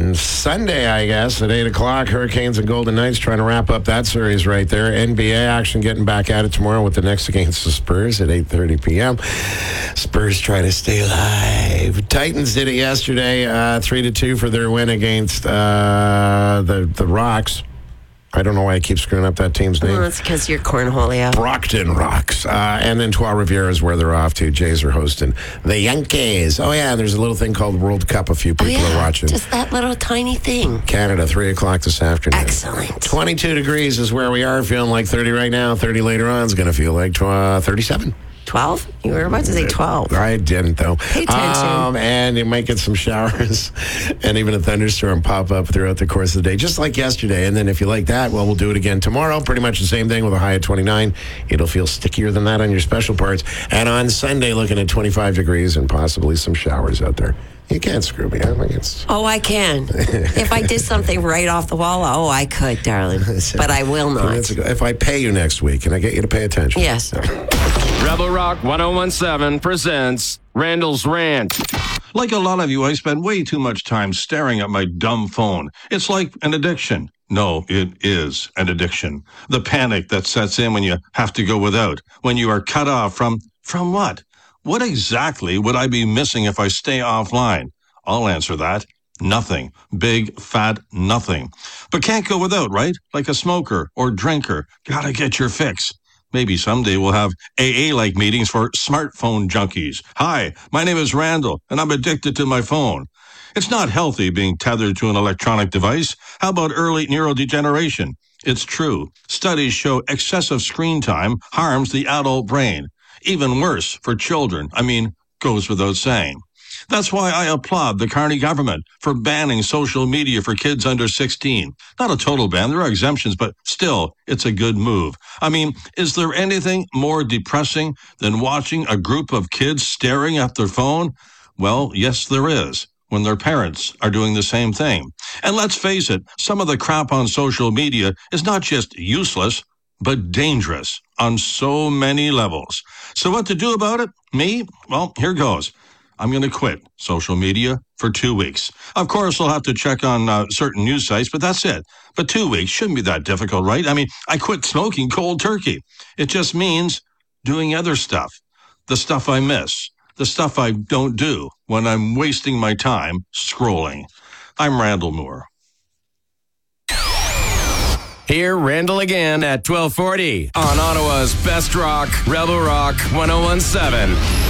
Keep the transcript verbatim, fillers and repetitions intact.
on Sunday, I guess, at eight o'clock, Hurricanes and Golden Knights trying to wrap up that series right there. N B A action getting back at it tomorrow with the Knicks against the Spurs at eight thirty p.m. Spurs try to stay alive. Titans did it yesterday, uh, three to two for their win against uh, the, the Rocks. I don't know why I keep screwing up that team's name. Well, it's because you're cornholio. Brockton Rocks. Uh, and then Trois Rivières is where they're off to. Jays are hosting the Yankees. Oh, yeah, there's a little thing called World Cup a few people oh, yeah. are watching. Just that little tiny thing. Canada, three o'clock this afternoon. Excellent. twenty-two degrees is where we are. Feeling like thirty right now. thirty later on is going to feel like uh, thirty-seven. twelve? You were about to say twelve. I didn't, though. Pay attention. Um, and you might get some showers and even a thunderstorm pop up throughout the course of the day, just like yesterday. And then if you like that, well, we'll do it again tomorrow. Pretty much the same thing with a high of twenty-nine. It'll feel stickier than that on your special parts. And on Sunday, looking at twenty-five degrees and possibly some showers out there. You can't screw me. I mean, it's... Oh, I can. If I did something right off the wall, oh, I could, darling. But I will not. If I pay you next week, can I get you to pay attention? Yes. Rebel Rock one oh one seven presents Randall's Rant. Like a lot of you, I spend way too much time staring at my dumb phone. It's like an addiction. No, it is an addiction. The panic that sets in when you have to go without, when you are cut off from, from what? What exactly would I be missing if I stay offline? I'll answer that. Nothing. Big, fat nothing. But can't go without, right? Like a smoker or drinker. Gotta get your fix. Maybe someday we'll have A A-like meetings for smartphone junkies. Hi, my name is Randall, and I'm addicted to my phone. It's not healthy being tethered to an electronic device. How about early neurodegeneration? It's true. Studies show excessive screen time harms the adult brain. Even worse for children. I mean, goes without saying. That's why I applaud the Carney government for banning social media for kids under sixteen. Not a total ban, there are exemptions, but still, it's a good move. I mean, is there anything more depressing than watching a group of kids staring at their phone? Well, yes, there is, when their parents are doing the same thing. And let's face it, some of the crap on social media is not just useless, but dangerous on so many levels. So what to do about it? Me? Well, here goes. I'm going to quit social media for two weeks. Of course, I'll have to check on uh, certain news sites, but that's it. But two weeks shouldn't be that difficult, right? I mean, I quit smoking cold turkey. It just means doing other stuff, the stuff I miss, the stuff I don't do when I'm wasting my time scrolling. I'm Randall Moore. Hear Randall again at twelve forty on Ottawa's Best Rock, Rebel Rock one oh one seven.